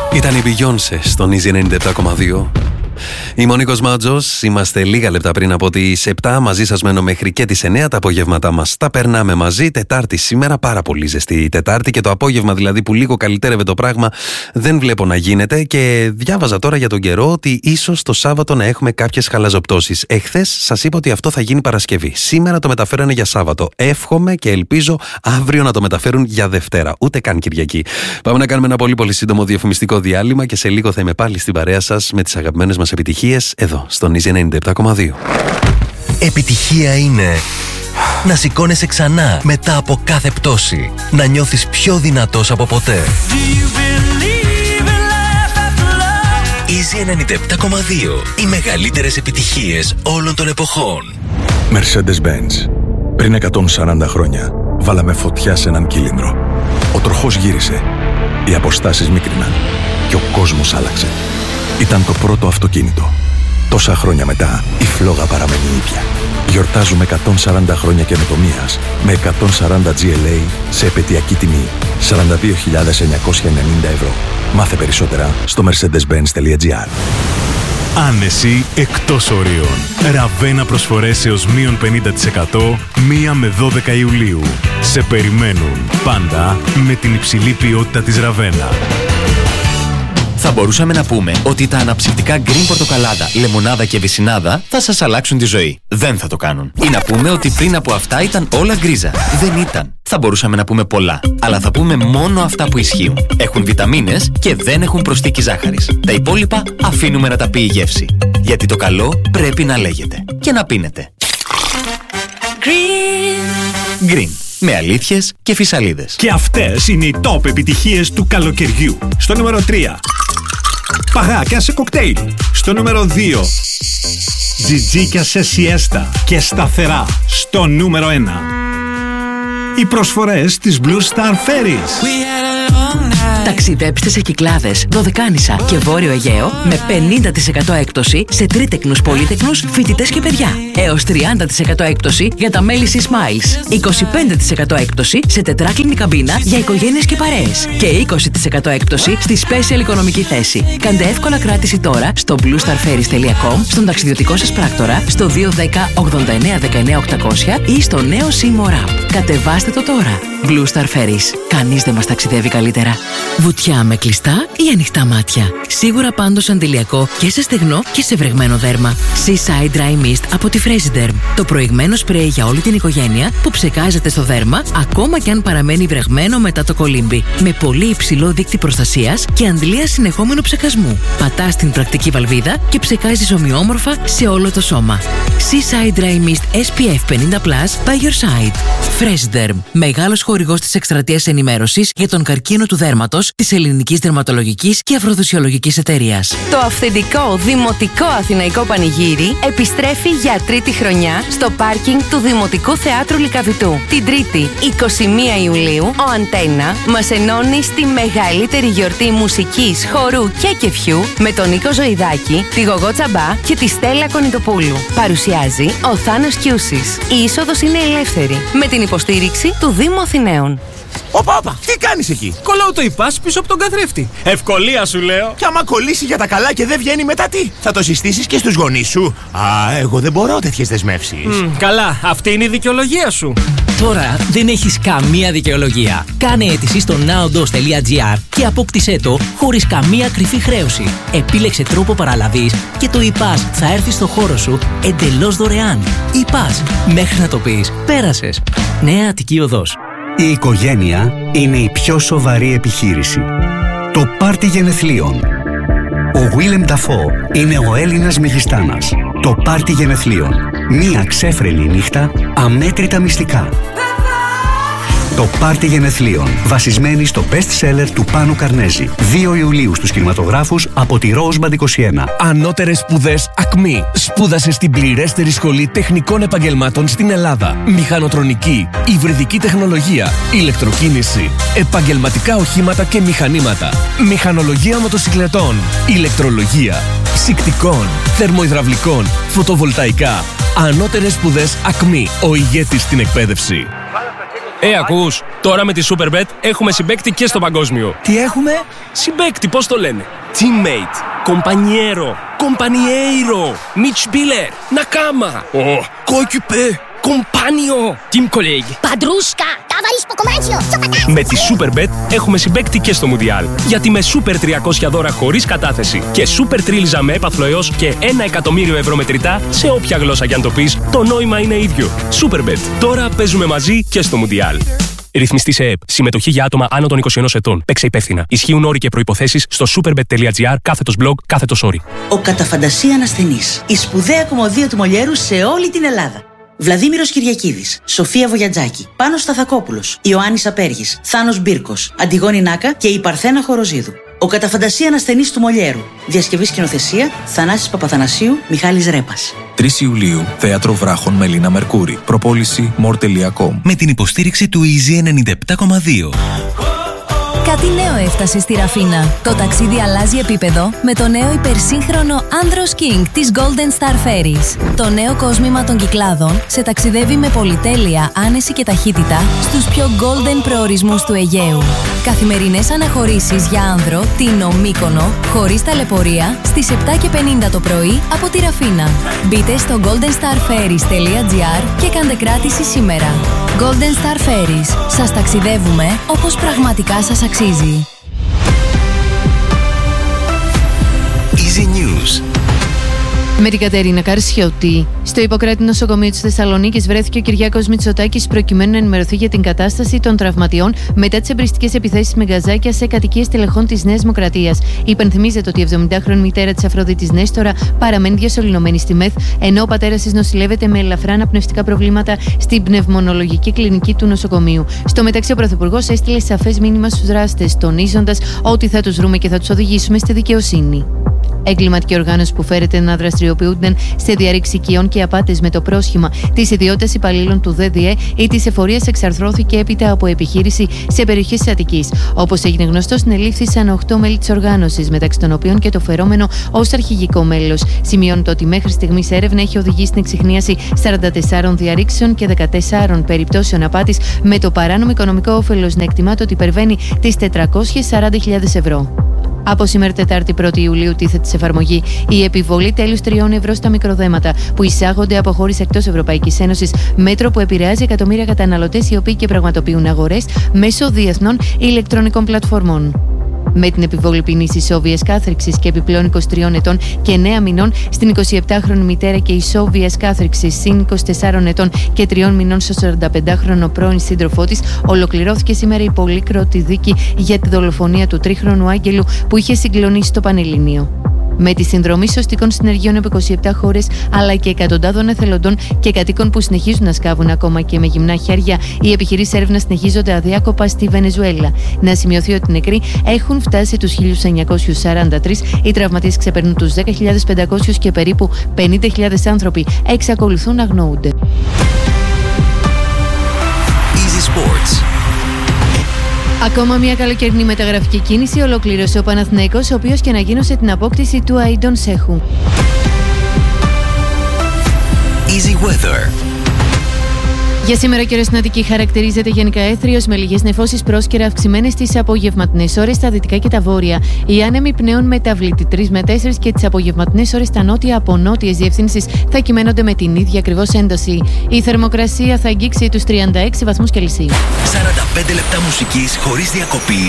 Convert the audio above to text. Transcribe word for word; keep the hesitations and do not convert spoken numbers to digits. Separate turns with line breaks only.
Ήταν η Beyoncé στον Easy ενενήντα επτά κόμμα δύο. Είμαι ο Νίκος Μάτζος, είμαστε λίγα λεπτά πριν από τις επτά, μαζί σας μένω μέχρι και τις εννιά. Τα απογεύματά μας τα περνάμε μαζί. Τετάρτη σήμερα, πάρα πολύ ζεστή Τετάρτη, και το απόγευμα δηλαδή που λίγο καλυτέρευε το πράγμα δεν βλέπω να γίνεται. Και διάβαζα τώρα για τον καιρό ότι ίσως το Σάββατο να έχουμε κάποιες χαλαζοπτώσεις. Εχθές σας είπα ότι αυτό θα γίνει Παρασκευή. Σήμερα το μεταφέρανε για Σάββατο. Εύχομαι και ελπίζω αύριο να το μεταφέρουν για Δευτέρα, ούτε καν Κυριακή. Πάμε να κάνουμε ένα πολύ πολύ σύντομο διαφημιστικό διάλειμμα και σε λίγο θα είμαι πάλι στην παρέα σας με τις αγαπημένες μας επιτυχίες εδώ στον Easy ενενήντα επτά κόμμα δύο.
Επιτυχία είναι να σηκώνεσαι ξανά μετά από κάθε πτώση, να νιώθεις πιο δυνατός από ποτέ. Easy ενενήντα επτά κόμμα δύο. Οι μεγαλύτερες επιτυχίες όλων των εποχών.
Mercedes-Benz. Πριν εκατόν σαράντα χρόνια βάλαμε φωτιά σε έναν κύλινδρο. Ο τροχός γύρισε, οι αποστάσεις μίκριναν και ο κόσμος άλλαξε. Ήταν το πρώτο αυτοκίνητο. Τόσα χρόνια μετά, η φλόγα παραμένει ίδια. Γιορτάζουμε εκατόν σαράντα χρόνια καινοτομίας με εκατόν σαράντα τζι ελ έι σε επαιτειακή τιμή σαράντα δύο χιλιάδες εννιακόσια ενενήντα ευρώ. Μάθε περισσότερα στο mercedes benz τελεία gr.
Άνεση εκτός ορίων. Ραβένα προσφορές έως μείον πενήντα τοις εκατό μία με δώδεκα Ιουλίου. Σε περιμένουν πάντα με την υψηλή ποιότητα της Ραβένα.
Θα μπορούσαμε να πούμε ότι τα αναψυκτικά Green πορτοκαλάδα, λεμονάδα και βυσσινάδα θα σας αλλάξουν τη ζωή. Δεν θα το κάνουν. Ή να πούμε ότι πριν από αυτά ήταν όλα γκρίζα. Δεν ήταν. Θα μπορούσαμε να πούμε πολλά. Αλλά θα πούμε μόνο αυτά που ισχύουν. Έχουν βιταμίνες και δεν έχουν προσθήκη ζάχαρης. Τα υπόλοιπα αφήνουμε να τα πει η γεύση. Γιατί το καλό πρέπει να λέγεται. Και να πίνετε. Green. Green. Με αλήθειες και φυσαλίδες.
Και αυτές είναι οι top επιτυχίες του καλοκαιριού. Στο νούμερο τρία. Παγάκια σε κοκτέιλ. Στο νούμερο δύο. Τζιτζίκια σε σιέστα και σταθερά. Στο νούμερο ένα. Οι προσφορές της Blue Star Ferries.
Ταξιδέψτε σε Κυκλάδες, Δωδεκάνησα και Βόρειο Αιγαίο με πενήντα τοις εκατό έκπτωση σε τρίτεκνους, πολύτεκνους, φοιτητές και παιδιά. Έως τριάντα τοις εκατό έκπτωση για τα μέλη της Smiles. είκοσι πέντε τοις εκατό έκπτωση σε τετράκλινη καμπίνα για οικογένειες και παρέες. Και είκοσι τοις εκατό έκπτωση στη Special οικονομική θέση. Κάντε εύκολα κράτηση τώρα στο blue star ferries τελεία com, στον ταξιδιωτικό σας πράκτορα, στο δύο ένα μηδέν ογδόντα εννέα δεκαεννέα οκτακόσια ή στο νέο Seymour App. Κατεβάστε το τώρα. Blue Star Ferries. Κανείς δεν μας ταξιδεύει καλύτερα. Βουτιά με κλειστά ή ανοιχτά μάτια. Σίγουρα πάντως αντιλιακό και σε στεγνό και σε βρεγμένο δέρμα. Seaside Dry Mist από τη Fresiderm. Το προηγμένο σπρέι για όλη την οικογένεια που ψεκάζεται στο δέρμα ακόμα και αν παραμένει βρεγμένο μετά το κολύμπι. Με πολύ υψηλό δείκτη προστασίας και αντλία συνεχόμενου ψεκασμού. Πατάς την πρακτική βαλβίδα και ψεκάζεις ομοιόμορφα σε όλο το σώμα. Seaside Dry Mist ες πι εφ πενήντα πλας by your side. Fresiderm. Μεγάλος χορηγός της εκστρατείας ενημέρωσης για τον καρκίνο του δέρματος της Ελληνικής Δερματολογικής και Αφροδοσιολογικής Εταιρείας.
Το αυθεντικό Δημοτικό Αθηναϊκό Πανηγύρι επιστρέφει για τρίτη χρονιά στο πάρκινγκ του Δημοτικού Θεάτρου Λυκαβητού. Την Τρίτη, εικοστή πρώτη Ιουλίου, ο Αντένα μας ενώνει στη μεγαλύτερη γιορτή μουσικής, χορού και κεφιού με τον Νίκο Ζωηδάκη, τη Γογό Τσαμπά και τη Στέλλα Κονιτοπούλου. Παρουσιάζει ο Θάνος Κιούσης. Η είσοδος είναι ελεύθερη με την υποστήριξη του Δήμου Αθηναίων.
Όπα, όπα, τι κάνεις εκεί?
Κολλάω το υπάς πίσω από τον καθρέφτη. Ευκολία σου λέω.
Και άμα κολλήσει για τα καλά και δεν βγαίνει μετά τι? Θα το συστήσεις και στους γονείς σου? Α, εγώ δεν μπορώ τέτοιες δεσμεύσεις.
Mm, καλά, αυτή είναι η δικαιολογία σου.
Τώρα δεν έχεις καμία δικαιολογία. Κάνε αίτηση στο naodos τελεία gr και απόκτησέ το χωρίς καμία κρυφή χρέωση. Επίλεξε τρόπο παραλαβής και το υπάς θα έρθει στο χώρο σου εντελώς δωρεάν. Υπάς, μέχρι να το πεις, πέρασες. Νέα Αττική Οδός.
Η οικογένεια είναι η πιο σοβαρή επιχείρηση. Το πάρτι γενεθλίων. Ο Willem Dafoe είναι ο Έλληνας μεγιστάνας. Το πάρτι γενεθλίων. Μία ξέφρενη νύχτα, αμέτρητα μυστικά. Το πάρτι γενεθλίων, βασισμένη στο best seller του Πάνου Καρνέζη. δύο Ιουλίου στους κινηματογράφους από τη Rosebud είκοσι ένα.
Ανώτερες σπουδές Ακμή. Σπούδασε στην πληρέστερη σχολή τεχνικών επαγγελμάτων στην Ελλάδα. Μηχανοτρονική, υβριδική τεχνολογία, ηλεκτροκίνηση, επαγγελματικά οχήματα και μηχανήματα, μηχανολογία μοτοσυκλετών, ηλεκτρολογία, ψυκτικών, θερμοϊδραυλικών, φωτοβολταϊκά. Ανώτερες σπουδές Ακμή. Ο ηγέτης στην εκπαίδευση.
Ε, ακούς, τώρα με τη Superbet έχουμε συμπαίκτη και στο παγκόσμιο.
Τι έχουμε?
Συμπαίκτη, πώς το λένε? Teammate, compañero, compañeiro, Mitspieler, Nakama, oh, coéquipier, compagnon, team colleague.
Παντρούσκα, ταβαρίς στο κομμάτσιο.
Με τη Superbet έχουμε συμπαίκτη και στο Μουντιάλ. Γιατί με Super τριακόσια δώρα χωρίς κατάθεση και Super τρίλιζα με έπαθλο έως και ένα εκατομμύριο ευρώ μετρητά σε όποια γλώσσα κι αν το πεις, το νόημα είναι ίδιο. Superbet. Τώρα παίζουμε μαζί και στο Μουντιάλ. Ρυθμιστή σε ΕΕΠ. Συμμετοχή για άτομα άνω των είκοσι ένα ετών. Παίξε υπεύθυνα. Ισχύουν όροι και προϋποθέσεις στο superbet.gr κάθετος blog κάθετος όροι.
Ο καταφαντασία ασθενής. Η σπουδαία κομμωδία του Μολιέρου σε όλη την Ελλάδα. Βλαδίμηρος Κυριακίδης, Σοφία Βογιατζάκη, Πάνος Σταθακόπουλος, Ιωάννης Απέργης, Θάνος Μπίρκος, Αντιγόνη Νάκα και η Παρθένα Χοροζίδου. Ο καταφαντασία ασθενής του Μολιέρου. Διασκευή σκηνοθεσία Θανάσης Παπαθανασίου, Μιχάλης Ρέπας.
τρεις Ιουλίου, Θέατρο Βράχων με Λίνα Μερκούρη. Προπόληση μορ τελεία κομ.
Με την υποστήριξη του Easy ενενήντα επτά κόμμα δύο.
Κάτι νέο έφτασε στη Ραφίνα. Το ταξίδι αλλάζει επίπεδο με το νέο υπερσύγχρονο Andros King της Golden Star Ferries. Το νέο κόσμημα των Κυκλάδων σε ταξιδεύει με πολυτέλεια, άνεση και ταχύτητα στους πιο golden προορισμούς του Αιγαίου. Καθημερινές αναχωρήσεις για άνδρο, Τίνο, Μύκονο, χωρίς ταλαιπωρία, στις επτά και πενήντα το πρωί από τη Ραφίνα. Μπείτε στο golden star ferries τελεία gr και κάντε κράτηση σήμερα. Golden Star Ferries. Σας ταξιδεύουμε όπως πραγματικά σας αξίζει.
Easy News.
Με την Κατερίνα Καρσιώτη. Στο Ιπποκράτη νοσοκομείο της Θεσσαλονίκης βρέθηκε ο Κυριάκος Μητσοτάκης προκειμένου να ενημερωθεί για την κατάσταση των τραυματιών μετά τις εμπριστικές επιθέσεις με γκαζάκια σε κατοικίες τελεχών της Νέας Δημοκρατίας. Υπενθυμίζεται ότι η εβδομηντάχρονη μητέρα της Αφροδίτης Νέστορα παραμένει διασωληνωμένη στη ΜΕΘ, ενώ ο πατέρας της νοσηλεύεται με ελαφρά αναπνευστικά προβλήματα στην πνευμονολογική κλινική του νοσοκομείου. Στο μεταξύ, ο Πρωθυπουργός έστειλε σαφές μήνυμα στους δράστες, τονίζοντας ότι θα τους βρούμε και θα τους οδηγήσουμε στη δικαιοσύνη. Εγκληματική οργάνωση που φέρεται να δραστηριοποιούνται σε διαρρήξη οικειών και απάτες με το πρόσχημα της ιδιότητας υπαλλήλων του ΔΔΕ ή της εφορίας εξαρθρώθηκε έπειτα από επιχείρηση σε περιοχές της Αττικής. Όπως έγινε γνωστό, συνελήφθησαν οκτώ μέλη της οργάνωσης, μεταξύ των οποίων και το φερόμενο ως αρχηγικό μέλος. Σημειώνεται ότι μέχρι στιγμής έρευνα έχει οδηγήσει στην εξιχνίαση σαράντα τεσσάρων διαρρήξεων και δεκατεσσάρων περιπτώσεων απάτης, με το παράνομο οικονομικό όφελος να εκτιμάται ότι υπερβαίνει τις τετρακόσιες σαράντα χιλιάδες ευρώ. Από σήμερα, Τετάρτη πρώτη Ιουλίου, τίθεται σε εφαρμογή η επιβολή τέλους τριών ευρώ στα μικροδέματα που εισάγονται από χώρες εκτός Ευρωπαϊκής Ένωσης, μέτρο που επηρεάζει εκατομμύρια καταναλωτές οι οποίοι και πραγματοποιούν αγορές μέσω διεθνών ηλεκτρονικών πλατφορμών. Με την επιβολή ποινής ισόβιας κάθριξης και επιπλέον είκοσι τριών ετών και εννέα μηνών στην εικοσιεπτάχρονη μητέρα και ισόβιας κάθριξης συν είκοσι τεσσάρων ετών και τριών μηνών στο σαρανταπεντάχρονο πρώην σύντροφό της, ολοκληρώθηκε σήμερα η πολύκροτη δίκη για τη δολοφονία του τρίχρονου Άγγελου που είχε συγκλονίσει το Πανελληνίο. Με τη συνδρομή σωστικών συνεργείων από είκοσι επτά χώρες, αλλά και εκατοντάδων εθελοντών και κατοίκων που συνεχίζουν να σκάβουν ακόμα και με γυμνά χέρια, οι επιχειρήσεις έρευνας συνεχίζονται αδιάκοπα στη Βενεζουέλα. Να σημειωθεί ότι οι νεκροί έχουν φτάσει τους χίλιους εννιακόσιους σαράντα τρεις, οι τραυματίες ξεπερνούν τους δέκα χιλιάδες πεντακόσιους και περίπου πενήντα χιλιάδες άνθρωποι εξακολουθούν να αγνοούνται.
Easy Sports.
Ακόμα μια καλοκαιρινή μεταγραφική κίνηση ολοκλήρωσε ο Παναθηναϊκός, ο οποίος και ανακοίνωσε την απόκτηση του Αϊντον Σέχου.
Easy Weather.
Για σήμερα ο καιρός στην Αττική χαρακτηρίζεται γενικά έθριος με λίγες νεφώσεις πρόσκαιρα αυξημένες στις απογευματινές ώρες στα δυτικά και τα βόρεια. Οι άνεμοι πνέουν μεταβλητή τρεις με τέσσερα και τις απογευματινές ώρες στα νότια από νότιες διευθύνσεις θα κυμαίνονται με την ίδια ακριβώς ένταση. Η θερμοκρασία θα αγγίξει τους τριάντα έξι βαθμούς Κελσίου.
σαράντα πέντε λεπτά μουσικής χωρίς διακοπή